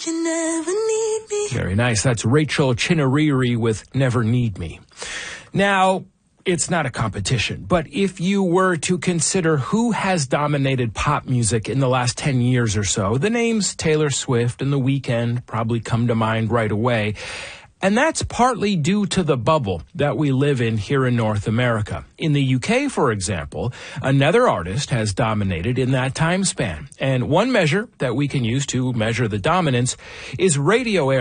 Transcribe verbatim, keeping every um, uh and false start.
You never need me. Very nice. That's Rachel Chinariri with Never Need Me. Now, it's not a competition, but if you were to consider who has dominated pop music in the last ten years or so, the names Taylor Swift and The Weeknd probably come to mind right away. And that's partly due to the bubble that we live in here in North America. In the U K, for example, another artist has dominated in that time span. And one measure that we can use to measure the dominance is radio airplay.